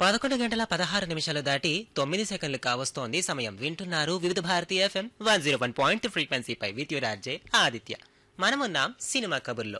11 గంటల 16 నిమిషాలు దాటి 9 సెకండ్లు కావస్తోంది సమయం. వింటున్నారు వివిధ Bharati FM 101.3 ఫ్రీక్వెన్సీపై with your RJ Aditya. మనమున్నాం సినిమా కబుర్లో.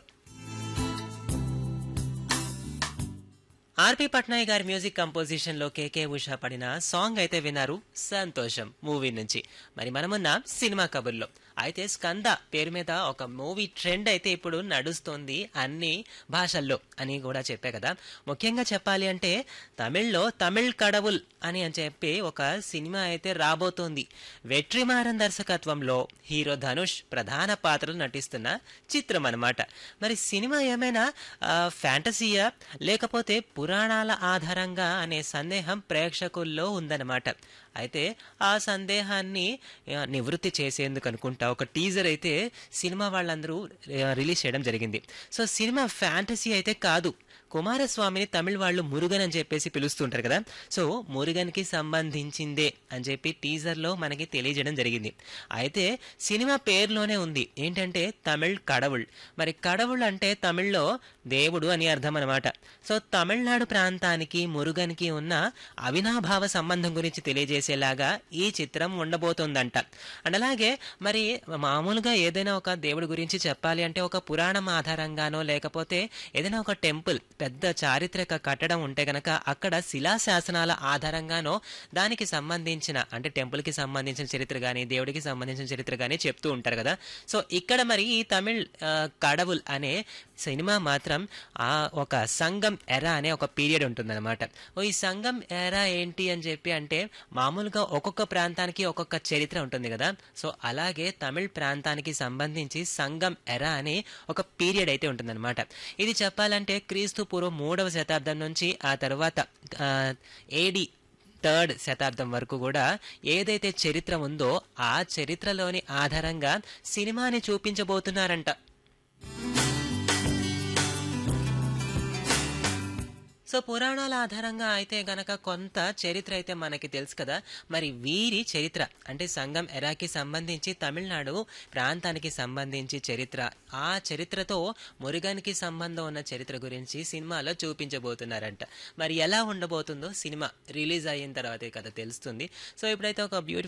ఆర్పి పట్నాయక్ గారి మ్యూజిక్ కంపోజిషన్ లో కేకే ఉషా పడిన సాంగ్ అయితే విన్నారు, సంతోషం మూవీ నుంచి. మరి మనమున్నాం సినిమా కబుర్లో. అయితే స్కంద పేరు మీద ఒక మూవీ ట్రెండ్ అయితే ఇప్పుడు నడుస్తోంది అన్ని భాషల్లో అని కూడా చెప్పే కదా. ముఖ్యంగా చెప్పాలి అంటే తమిళ్లో తమిళ్ కడవుల్ అని చెప్పి ఒక సినిమా అయితే రాబోతోంది. వెట్రిమారన్ దర్శకత్వంలో హీరో ధనుష్ ప్రధాన పాత్రలు నటిస్తున్న చిత్రం అన్నమాట. మరి సినిమా ఏమైనా ఫ్యాంటసీయా లేకపోతే పురాణాల ఆధారంగా అనే సందేహం ప్రేక్షకుల్లో ఉందన్నమాట. అయితే ఆ సందేహాన్ని నివృత్తి చేసేందుకు అనుకుంటా ఒక టీజర్ అయితే సినిమా వాళ్ళందరూ రిలీజ్ చేయడం జరిగింది. సో సినిమా ఫ్యాంటసీ అయితే కాదు, కుమారస్వామిని తమిళ్ వాళ్ళు మురుగన్ అని చెప్పేసి పిలుస్తుంటారు కదా. సో మురుగన్కి సంబంధించిందే అని చెప్పి టీజర్లో మనకి తెలియజేయడం జరిగింది. అయితే సినిమా పేరులోనే ఉంది ఏంటంటే తమిళ్ కడవుళ్. మరి కడవుళ్ అంటే తమిళ్లో దేవుడు అని అర్థం అనమాట. సో తమిళనాడు ప్రాంతానికి మురుగన్కి ఉన్న అవినాభావ సంబంధం గురించి తెలియజేసేలాగా ఈ చిత్రం ఉండబోతోందంట. అండ్ అలాగే మరి మామూలుగా ఏదైనా ఒక దేవుడి గురించి చెప్పాలి అంటే ఒక పురాణం ఆధారంగానో లేకపోతే ఏదైనా ఒక టెంపుల్ పెద్ద చారిత్రక కట్టడం ఉంటే గనక అక్కడ శిలాశాసనాల ఆధారంగానో దానికి సంబంధించిన అంటే టెంపుల్కి సంబంధించిన చరిత్ర కానీ దేవుడికి సంబంధించిన చరిత్ర కానీ చెప్తూ ఉంటారు కదా. సో ఇక్కడ మరి ఈ తమిళ్ కడవుల్ అనే సినిమా మాత్రం ఒక సంగం ఎరా అనే ఒక పీరియడ్ ఉంటుందన్నమాట. ఈ సంగం ఎరా ఏంటి అని చెప్పి అంటే మామూలుగా ఒక్కొక్క ప్రాంతానికి ఒక్కొక్క చరిత్ర ఉంటుంది కదా. సో అలాగే తమిళ్ ప్రాంతానికి సంబంధించి సంగం ఎరా అనే ఒక పీరియడ్ అయితే ఉంటుందన్నమాట. ఇది చెప్పాలంటే క్రీస్తు పూర్వం 3వ శతాబ్దం నుంచి ఆ తర్వాత ఏడి 3rd శతాబ్దం వరకు కూడా ఏదైతే చరిత్ర ఉందో ఆ చరిత్రలోని ఆధారంగా సినిమాని చూపించబోతున్నారంట. సో పురాణాల ఆధారంగా అయితే గనక కొంత చరిత్ర అయితే మనకి తెలుసు కదా. మరి వీరి చరిత్ర అంటే సంగం ఎరాకి సంబంధించి తమిళనాడు ప్రాంతానికి సంబంధించి చరిత్ర, ఆ చరిత్రతో మురుగన్కి సంబంధం ఉన్న చరిత్ర గురించి సినిమాలో చూపించబోతున్నారంట. మరి ఎలా ఉండబోతుందో సినిమా రిలీజ్ అయిన తర్వాతే కదా తెలుస్తుంది. సో ఇప్పుడైతే ఒక బ్యూటిఫుల్